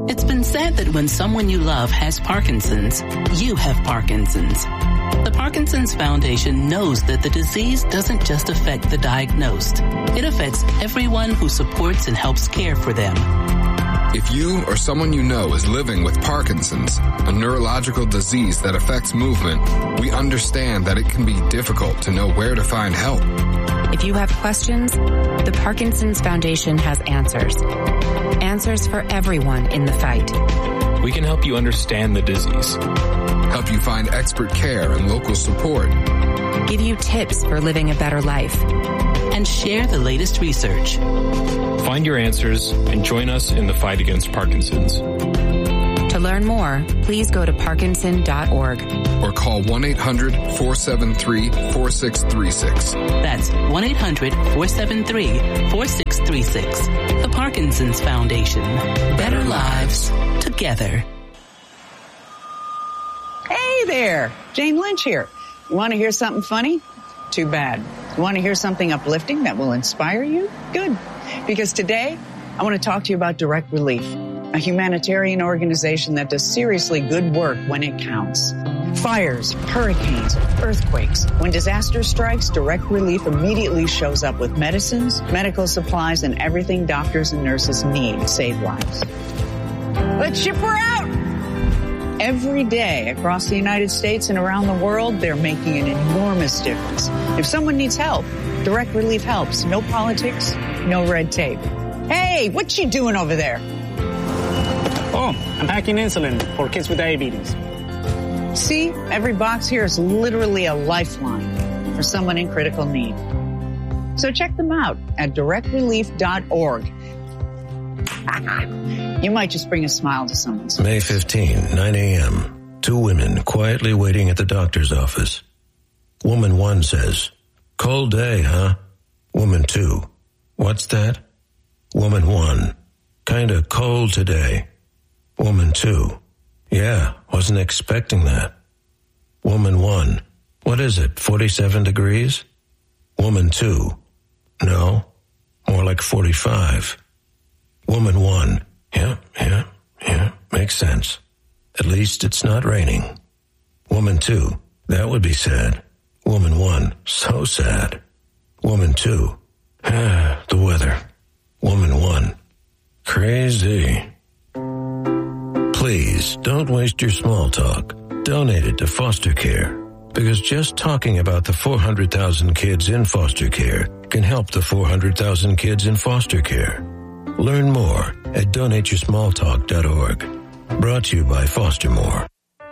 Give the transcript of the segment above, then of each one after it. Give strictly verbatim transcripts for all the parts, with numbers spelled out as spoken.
It's been said that when someone you love has Parkinson's, you have Parkinson's. The Parkinson's Foundation knows that the disease doesn't just affect the diagnosed. It affects everyone who supports and helps care for them. If you or someone you know is living with Parkinson's, a neurological disease that affects movement, we understand that it can be difficult to know where to find help. If you have questions, the Parkinson's Foundation has answers. Answers for everyone in the fight. We can help you understand the disease. Help you find expert care and local support. Give you tips for living a better life. And share the latest research. Find your answers and join us in the fight against Parkinson's. To learn more, please go to parkinson dot org. Or call one eight hundred four seven three four six three six. That's one eight hundred four seven three four six three six. The Parkinson's Foundation. Better lives together. Hey there, Jane Lynch here. You want to hear something funny? Too bad. You want to hear something uplifting that will inspire you? Good. Because today, I want to talk to you about Direct Relief, a humanitarian organization that does seriously good work when it counts. Fires, hurricanes, earthquakes. When disaster strikes, Direct Relief immediately shows up with medicines, medical supplies, and everything doctors and nurses need to save lives. Let's ship her out! Every day across the United States and around the world, they're making an enormous difference. If someone needs help, Direct Relief helps. No politics, no red tape. Hey, what you doing over there? Oh, I'm packing insulin for kids with diabetes. See, every box here is literally a lifeline for someone in critical need. So check them out at direct relief dot org. You might just bring a smile to someone's face. May fifteenth, nine a.m. Two women quietly waiting at the doctor's office. Woman one says, "Cold day, huh?" Woman two, "What's that?" Woman one, "Kinda cold today." Woman two, "Yeah, wasn't expecting that." Woman one, "What is it, forty-seven degrees?" Woman two, "No, more like forty-five." Woman one, "Yeah, yeah, yeah, makes sense. At least it's not raining." Woman two, "That would be sad." Woman one, "So sad." Woman two, "Ah, the weather." Woman one, "Crazy." Please don't waste your small talk. Donate it to foster care, because just talking about the four hundred thousand kids in foster care can help the four hundred thousand kids in foster care. Learn more at donate your small talk dot org. Brought to you by Foster More.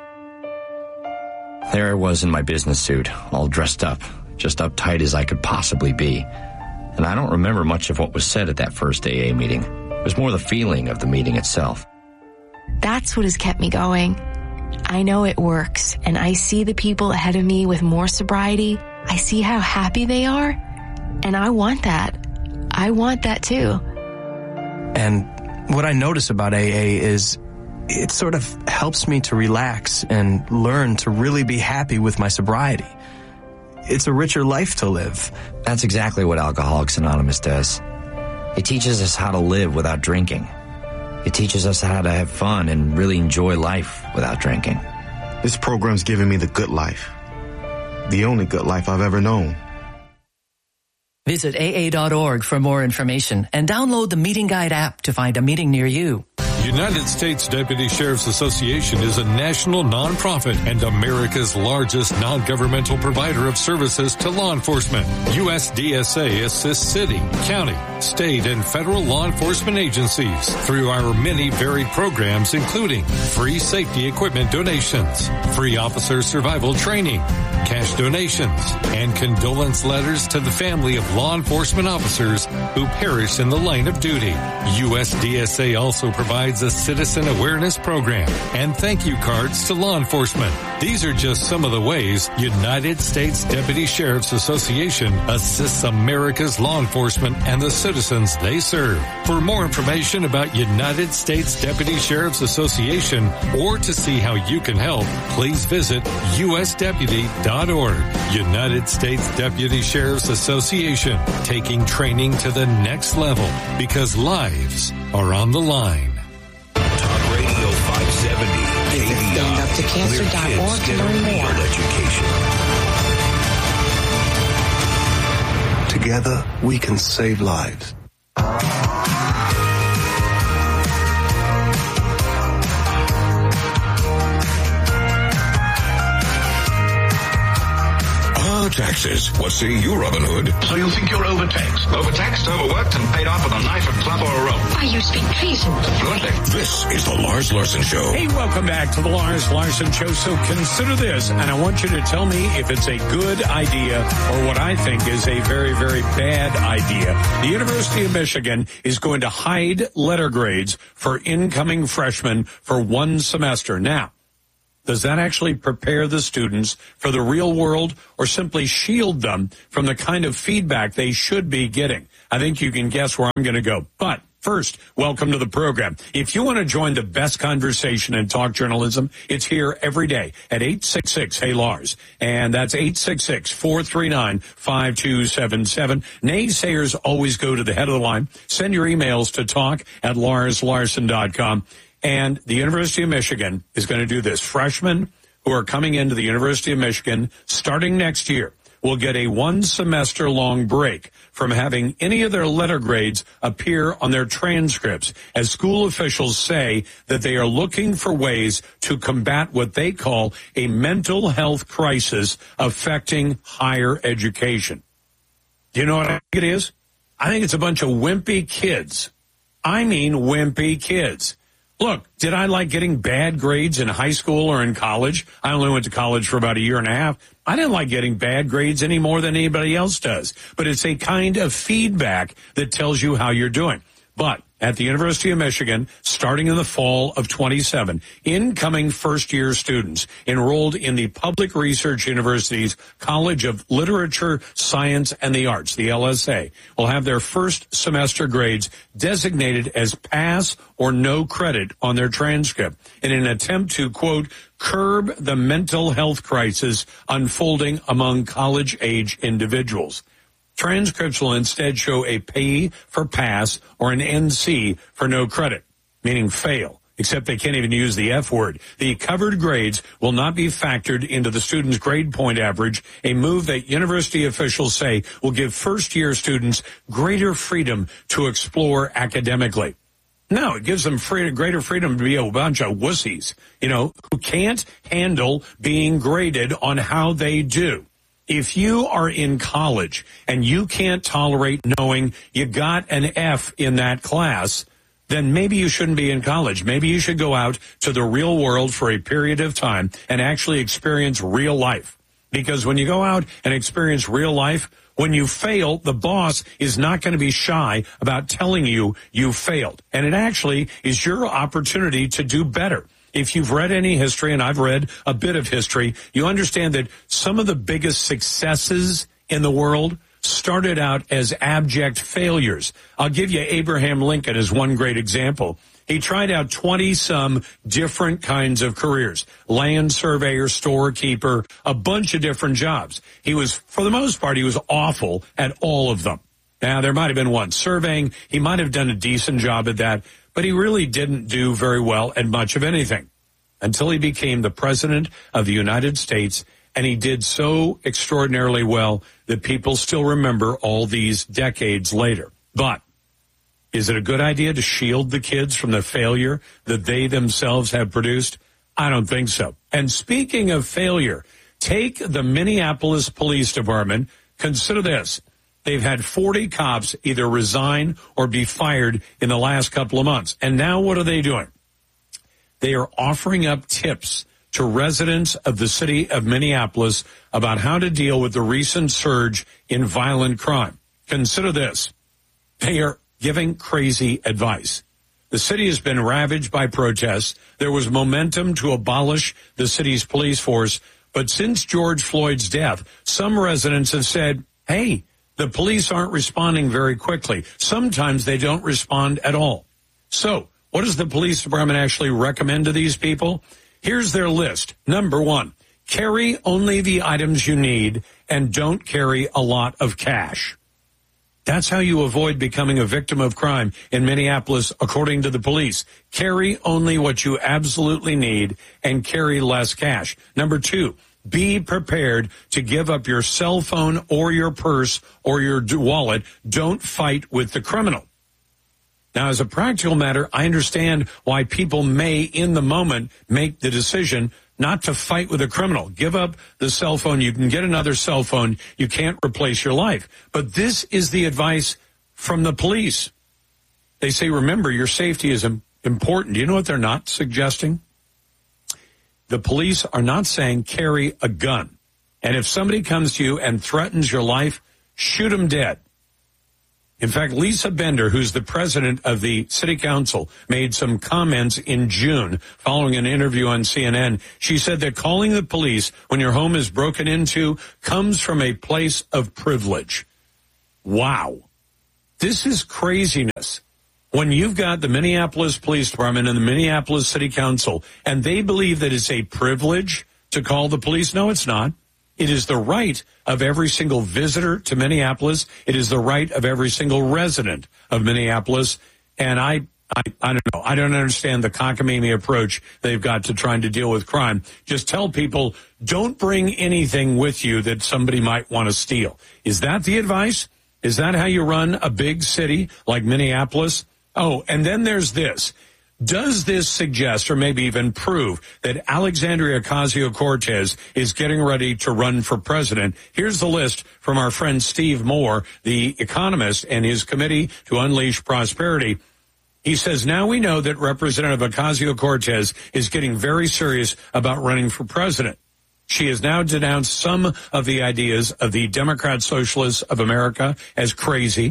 There I was in my business suit, all dressed up, just uptight as I could possibly be. And I don't remember much of what was said at that first A A meeting. It was more the feeling of the meeting itself. That's what has kept me going. I know it works, and I see the people ahead of me with more sobriety. I see how happy they are, and I want that. I want that too. And what I notice about A A is it sort of helps me to relax and learn to really be happy with my sobriety. It's a richer life to live. That's exactly what Alcoholics Anonymous does. It teaches us how to live without drinking. It teaches us how to have fun and really enjoy life without drinking. This program's given me the good life. The only good life I've ever known. Visit A A dot org for more information and download the Meeting Guide app to find a meeting near you. United States Deputy Sheriff's Association is a national nonprofit and America's largest non-governmental provider of services to law enforcement. U S D S A assists city, county, state, and federal law enforcement agencies through our many varied programs, including free safety equipment donations, free officer survival training, cash donations, and condolence letters to the family of law enforcement officers who perished in the line of duty. U S D S A also provides a citizen awareness program and thank you cards to law enforcement. These are just some of the ways United States Deputy Sheriff's Association assists America's law enforcement and the citizens they serve. For more information about United States Deputy Sheriff's Association or to see how you can help, please visit U S deputy dot org. United States Deputy Sheriff's Association, taking training to the next level because lives are on the line. Talk seventy stand up to cancer dot org to learn more. Education. Together, we can save lives. Taxes. What say you, Robin Hood? So you think you're overtaxed? Overtaxed, overworked, and paid off with a knife, a club, or a rope? Why, you speak treason. Fluently. This is the Lars Larson Show. Hey, welcome back to the Lars Larson Show. So consider this, and I want you to tell me if it's a good idea or what I think is a very, very bad idea. The University of Michigan is going to hide letter grades for incoming freshmen for one semester. Now, does that actually prepare the students for the real world or simply shield them from the kind of feedback they should be getting? I think you can guess where I'm going to go. But first, welcome to the program. If you want to join the best conversation in talk journalism, it's here every day at eight six six, hey Lars. And that's eight six six, four three nine, five two seven seven. Naysayers always go to the head of the line. Send your emails to talk at lars larson dot com. And the University of Michigan is going to do this. Freshmen who are coming into the University of Michigan starting next year will get a one semester long break from having any of their letter grades appear on their transcripts, as school officials say that they are looking for ways to combat what they call a mental health crisis affecting higher education. Do you know what I think it is? I think it's a bunch of wimpy kids. I mean wimpy kids. Look, did I like getting bad grades in high school or in college? I only went to college for about a year and a half. I didn't like getting bad grades any more than anybody else does. But it's a kind of feedback that tells you how you're doing. But at the University of Michigan, starting in the fall of twenty-seven, incoming first-year students enrolled in the Public Research University's College of Literature, Science, and the Arts, the L S A, will have their first semester grades designated as pass or no credit on their transcript in an attempt to, quote, curb the mental health crisis unfolding among college-age individuals. Transcripts will instead show a pay for pass or an N C for no credit, meaning fail, except they can't even use the F word. The covered grades will not be factored into the student's grade point average, a move that university officials say will give first-year students greater freedom to explore academically. No, it gives them free, greater freedom to be a bunch of wussies, you know, who can't handle being graded on how they do. If you are in college and you can't tolerate knowing you got an F in that class, then maybe you shouldn't be in college. Maybe you should go out to the real world for a period of time and actually experience real life. Because when you go out and experience real life, when you fail, the boss is not going to be shy about telling you you failed. And it actually is your opportunity to do better. If you've read any history, and I've read a bit of history, you understand that some of the biggest successes in the world started out as abject failures. I'll give you Abraham Lincoln as one great example. He tried out twenty-some different kinds of careers, land surveyor, storekeeper, a bunch of different jobs. He was, for the most part, he was awful at all of them. Now, there might have been one surveying. He might have done a decent job at that, but he really didn't do very well at much of anything until he became the president of the United States, and he did so extraordinarily well that people still remember all these decades later. But is it a good idea to shield the kids from the failure that they themselves have produced? I don't think so. And speaking of failure, take the Minneapolis Police Department. Consider this. They've had forty cops either resign or be fired in the last couple of months. And now what are they doing? They are offering up tips to residents of the city of Minneapolis about how to deal with the recent surge in violent crime. Consider this. They are giving crazy advice. The city has been ravaged by protests. There was momentum to abolish the city's police force. But since George Floyd's death, some residents have said, hey, the police aren't responding very quickly. Sometimes they don't respond at all. So what does the police department actually recommend to these people? Here's their list. Number one, carry only the items you need and don't carry a lot of cash. That's how you avoid becoming a victim of crime in Minneapolis, according to the police. Carry only what you absolutely need and carry less cash. Number two, be prepared to give up your cell phone or your purse or your wallet. Don't fight with the criminal. Now, as a practical matter, I understand why people may, in the moment, make the decision not to fight with a criminal. Give up the cell phone. You can get another cell phone. You can't replace your life. But this is the advice from the police. They say, remember, your safety is important. Do you know what they're not suggesting? The police are not saying carry a gun. And if somebody comes to you and threatens your life, shoot them dead. In fact, Lisa Bender, who's the president of the city council, made some comments in June following an interview on C N N. She said that calling the police when your home is broken into comes from a place of privilege. Wow. This is craziness. When you've got the Minneapolis Police Department and the Minneapolis City Council, and they believe that it's a privilege to call the police, no, it's not. It is the right of every single visitor to Minneapolis. It is the right of every single resident of Minneapolis. And I, I, I don't know. I don't understand the cockamamie approach they've got to trying to deal with crime. Just tell people, don't bring anything with you that somebody might want to steal. Is that the advice? Is that how you run a big city like Minneapolis? Oh, and then there's this. Does this suggest or maybe even prove that Alexandria Ocasio-Cortez is getting ready to run for president? Here's the list from our friend Steve Moore, the economist, and his committee to unleash prosperity. He says, now we know that Representative Ocasio-Cortez is getting very serious about running for president. She has now denounced some of the ideas of the Democrat Socialists of America as crazy.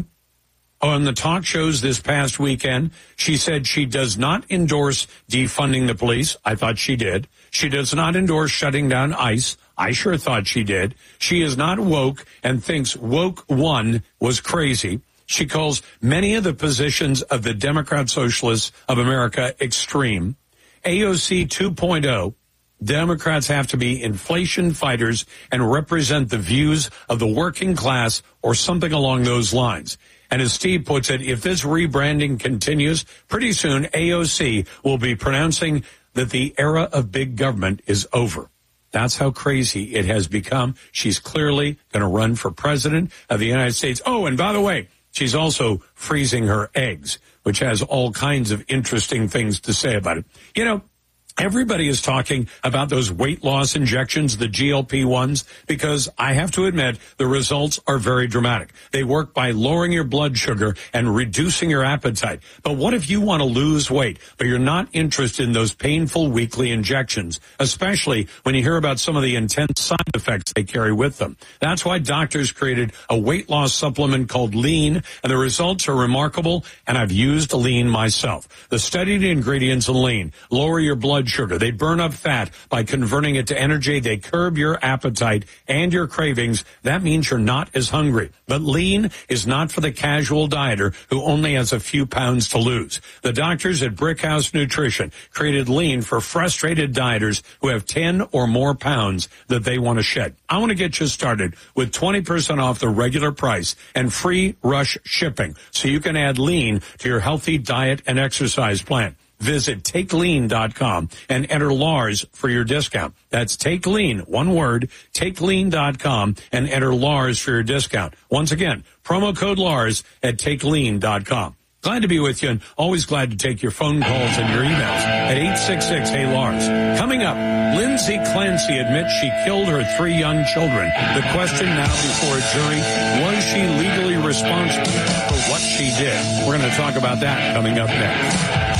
On the talk shows this past weekend, she said she does not endorse defunding the police. I thought she did. She does not endorse shutting down ICE. I sure thought she did. She is not woke and thinks woke one was crazy. She calls many of the positions of the Democrat Socialists of America extreme. A O C two point oh. Democrats have to be inflation fighters and represent the views of the working class or something along those lines. And as Steve puts it, if this rebranding continues, pretty soon A O C will be pronouncing that the era of big government is over. That's how crazy it has become. She's clearly going to run for president of the United States. Oh, and by the way, she's also freezing her eggs, which has all kinds of interesting things to say about it. You know, everybody is talking about those weight loss injections, the G L P ones, because I have to admit the results are very dramatic. They work by lowering your blood sugar and reducing your appetite. But what if you want to lose weight, but you're not interested in those painful weekly injections, especially when you hear about some of the intense side effects they carry with them? That's why doctors created a weight loss supplement called Lean, and the results are remarkable, and I've used Lean myself. The studied ingredients in Lean lower your blood sugar. They burn up fat by converting it to energy. They curb your appetite and your cravings. That means you're not as hungry. But Lean is not for the casual dieter who only has a few pounds to lose. The doctors at Brickhouse Nutrition created Lean for frustrated dieters who have ten or more pounds that they want to shed. I want to get you started with twenty percent off the regular price and free rush shipping so you can add Lean to your healthy diet and exercise plan. Visit take lean dot com and enter Lars for your discount. That's TakeLean, one word, take lean dot com and enter Lars for your discount. Once again, promo code Lars at take lean dot com. Glad to be with you and always glad to take your phone calls and your emails at eight six six, hey Lars. Coming up, Lindsay Clancy admits she killed her three young children. The question now before a jury, was she legally responsible for what she did? We're going to talk about that coming up next.